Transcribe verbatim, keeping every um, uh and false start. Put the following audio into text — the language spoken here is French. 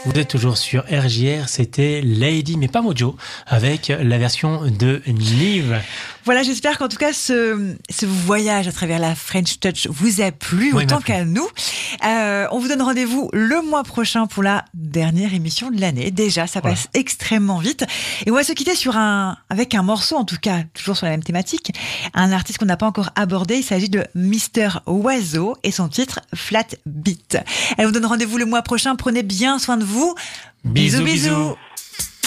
Vous êtes toujours sur R J R, c'était Lady, mais pas Mojo, avec la version de Nive. Voilà, j'espère qu'en tout cas, ce, ce voyage à travers la French Touch vous a plu Oui, autant m'a plu. qu'à nous. Euh, on vous donne rendez-vous le mois prochain pour la dernière émission de l'année. Déjà, ça passe Ouais. extrêmement vite. Et on va se quitter sur un, avec un morceau, en tout cas, toujours sur la même thématique. Un artiste qu'on n'a pas encore abordé. Il s'agit de Mister Oiseau et son titre Flat Beat. Elle vous donne rendez-vous le mois prochain. Prenez bien soin de vous. Bisous, bisous. bisous.